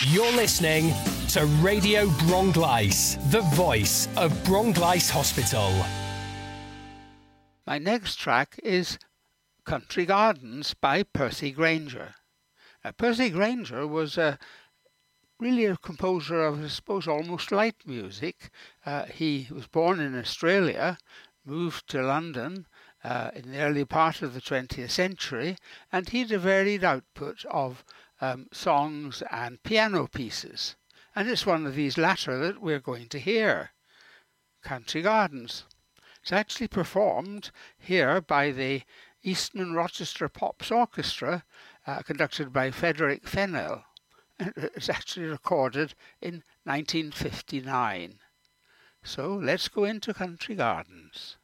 You're listening to Radio Bronglice, the voice of Bronglice Hospital. My next track is Country Gardens by Percy Grainger. Now, Percy Grainger was really a composer of, I suppose, almost light music. He was born in Australia, moved to London in the early part of the 20th century, and he had a varied output of songs and piano pieces. And it's one of these latter that we're going to hear, Country Gardens. It's actually performed here by the Eastman Rochester Pops Orchestra, conducted by Frederick Fennell. It's actually recorded in 1959. So let's go into Country Gardens.